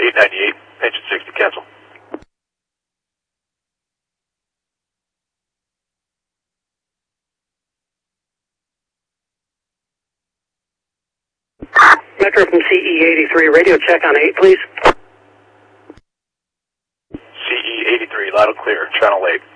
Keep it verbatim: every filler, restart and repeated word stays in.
eight ninety-eight, engine sixty, cancel. Metro from C E eighty-three, radio check on eight, please. C E eighty-three, loud and clear, channel eight.